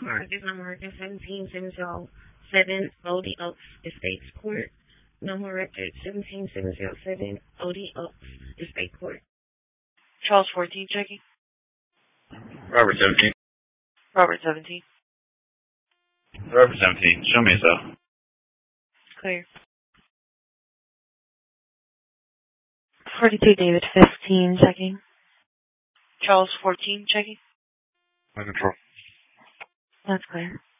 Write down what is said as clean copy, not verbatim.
Marcus, I'm working 17707 OD Oaks Estates Court. Number record 17707 OD Oaks Estate Court. Charles 14 checking. Robert 17. Robert 17. Robert 17. Show me yourself. Clear. 42 David 15 checking. Charles 14 checking. My control. That's clear.